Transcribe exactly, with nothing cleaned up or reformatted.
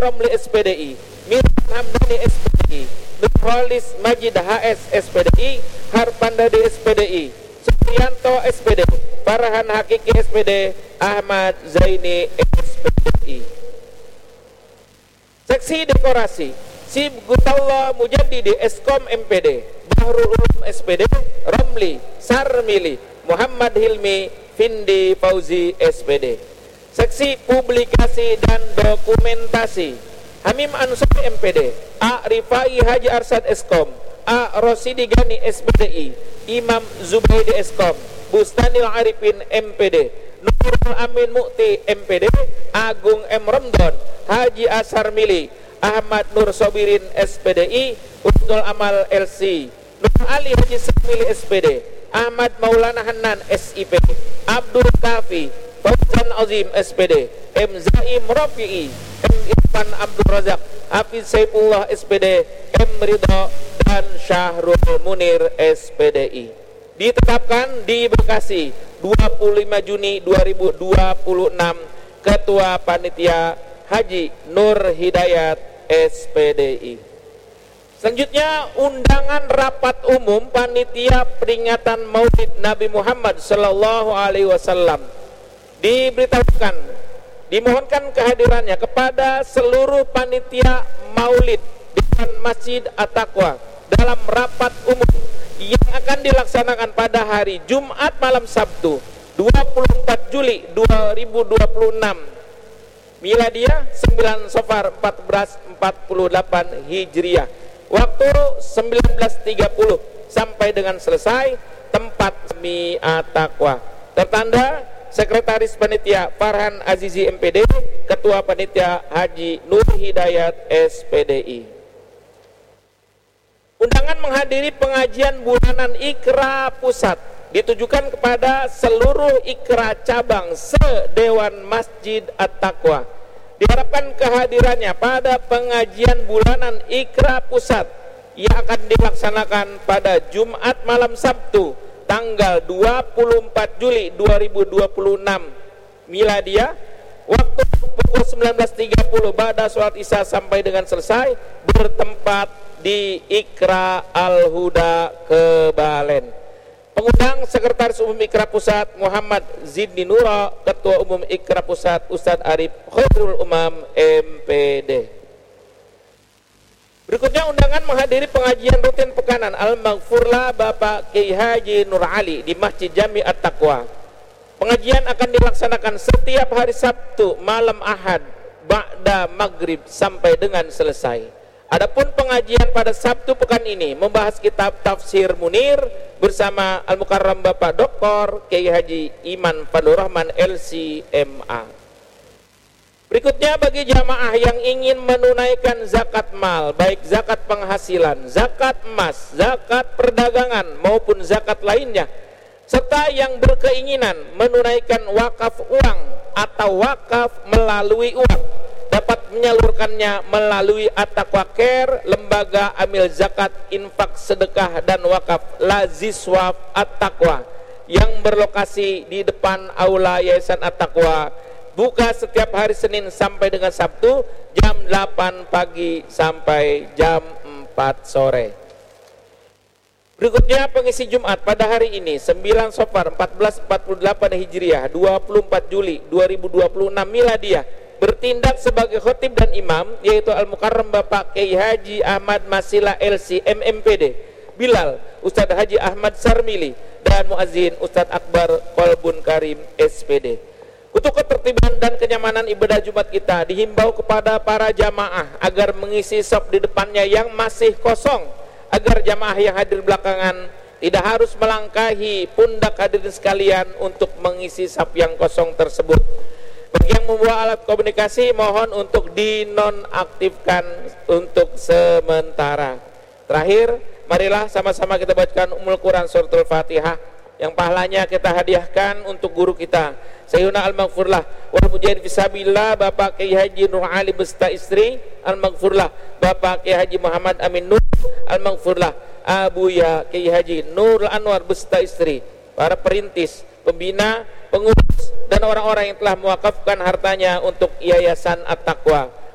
Romli S P D I, Mirwan Hamdani S P D I, Nurholis Majid H S S P D I, Harpandadi S P D I, Supriyanto S P D, Farhan Hakiki S P D, Ahmad Zaini S P D I. Seksi dekorasi Sib Gutaullah Mujaddidi Eskom M P D, Bahrul Ulum S P D, Romli Sarmili, Muhammad Hilmi Vindi Fauzi S P D. Seksi publikasi dan dokumentasi Hamim Ansori M P D, A Rifai Haji Arsad Eskom, A Rosidi Gani S P D I, Imam Zubaidi Eskom, Bustanil Arifin M P D, Nurul Amin Mukti M P D, Agung M Romdon, Haji Asar Mili, Ahmad Nur Sobirin S P D I, Husnul Amal L C, Nur Ali Haji Semili S P D, Ahmad Maulana Hanan S I P, Abdul Kafi Fauzan Azim S P D, M Zaim Rafi'i, M Irfan Abdul Razak, Hafiz Saifullah S P D, M Ridho dan Syahrul Munir S P D I. Ditetapkan di Bekasi dua puluh lima Juni dua ribu dua puluh enam Ketua Panitia Haji Nur Hidayat S P D I. Selanjutnya undangan rapat umum panitia peringatan Maulid Nabi Muhammad sallallahu alaihi wasallam. Diberitahukan, dimohonkan kehadirannya kepada seluruh panitia Maulid di Masjid At-Taqwa dalam rapat umum yang akan dilaksanakan pada hari Jumat malam Sabtu dua puluh empat Juli dua ribu dua puluh enam Miladiah sembilan Safar seribu empat ratus empat puluh delapan Hijriah. Waktu sembilan belas tiga puluh sampai dengan selesai. Tempat Mi At-Taqwa. Tertanda Sekretaris Panitia Farhan Azizi M P D, Ketua Panitia Haji Nur Hidayat S P D I. Undangan menghadiri pengajian bulanan Ikra Pusat ditujukan kepada seluruh Ikra cabang se-Dewan Masjid At-Taqwa. Diharapkan kehadirannya pada pengajian bulanan Ikra Pusat yang akan dilaksanakan pada Jumat malam Sabtu tanggal dua puluh empat Juli dua ribu dua puluh enam Miladiah, waktu pukul sembilan belas tiga puluh ba'da sholat Isya sampai dengan selesai, bertempat di Ikra Al-Huda Kebalen. Pengundang Sekretaris Umum Ikra Pusat Muhammad Zidni Nura, Ketua Umum Ikra Pusat Ustadz Arif Khairul Umam M P D. Berikutnya undangan menghadiri pengajian rutin pekanan Al-Maghfurlah Bapak Kiai Haji Nur Ali di Masjid Jami At-Taqwa. Pengajian akan dilaksanakan setiap hari Sabtu malam Ahad ba'da maghrib sampai dengan selesai. Adapun pengajian pada Sabtu pekan ini membahas kitab Tafsir Munir bersama Al-Mukarram Bapak Doktor Kiai Haji Iman Fadlur Rahman L C M A. Berikutnya bagi jamaah yang ingin menunaikan zakat mal, baik zakat penghasilan, zakat emas, zakat perdagangan maupun zakat lainnya, serta yang berkeinginan menunaikan wakaf uang atau wakaf melalui uang, dapat menyalurkannya melalui At-Taqwa Care, Lembaga Amil Zakat, Infak, Sedekah dan Wakaf Laziswaf At-Taqwa yang berlokasi di depan Aula Yayasan At-Taqwa. Buka setiap hari Senin sampai dengan Sabtu jam delapan pagi sampai jam empat sore. Berikutnya pengisi Jumat pada hari ini sembilan Safar seribu empat ratus empat puluh delapan Hijriah dua puluh empat Juli dua ribu dua puluh enam Miladiah bertindak sebagai khotib dan imam yaitu Al-Mukarram Bapak Kiai Haji Ahmad Masila L C M M P D, Bilal Ustadz Haji Ahmad Sarmili dan muazzin Ustadz Akbar Kolbun Karim S P D. Untuk ketertiban dan kenyamanan ibadah Jumat kita dihimbau kepada para jamaah agar mengisi saf di depannya yang masih kosong, agar jamaah yang hadir belakangan tidak harus melangkahi pundak hadirin sekalian untuk mengisi saf yang kosong tersebut. Bagi yang membawa alat komunikasi mohon untuk dinonaktifkan untuk sementara. Terakhir, marilah sama-sama kita bacakan Ummul Quran Suratul Fatihah yang pahalanya kita hadiahkan untuk guru kita Sayyidina Al-Maghfurlah wal Mujahid Fisabilillah Bapak Kiai Haji Nur Ali beserta istri, Al-Maghfurlah Bapak Kiai Haji Muhammad Amin Nur, Al-Maghfurlah Abuya Kiai Haji Nur Anwar beserta istri, para perintis, pembina, pengurus dan orang-orang yang telah mewakafkan hartanya untuk Yayasan At-Taqwa.